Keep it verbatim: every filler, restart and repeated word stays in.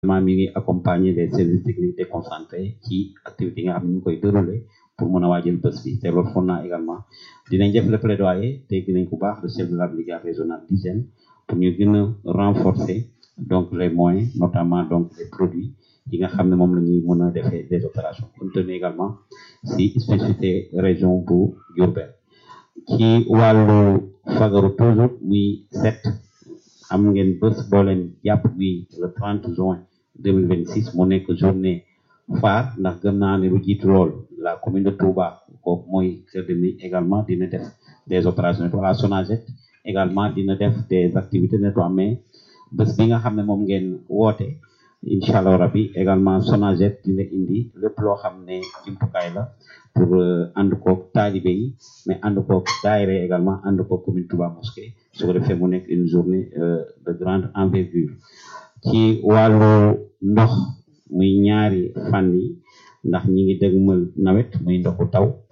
mi ngi accompagner les services techniques déconcentrés ci activité yi nga xam ne ñu ngi koy dérouler pour mën a waajal bés bi te loolu foog naa également dinañ def le plaidoyer dégg nañ ko baax le chef de la brigade régionale d'hygiène pour ñu gën a renforcer donc les moyens notamment donc les produits yi nga xam ne moom la ñuy mën a defee des opérations compte tenu également si spécificité région bu Diourbel ci wàllu fagaru toujours muy set am ngeen bés boo leen jàpp bi le trente juin deux mille vingt-six mu nekk journée phare ndax gëm naa ne lu jiitu lool la commune de Touba kooku mooy Kër de Mille également dina def des opérations voilà Sonaged également dina def des activités de nettoiement mais bés bi nga xam ne moom ngeen woote incha allah rabbi également Sonaged dina indi lépp loo xam ne jumtukaay la pour ànd koog taalibe yi mais ànd koog daayira également ànd koog commune Touba Mosquée su ko defee mu nekk une journée de grande envergure ci wàllu ndox muy ñaari fànn yi ndax ñi ngi dëgmal nawet muy ndoxu taw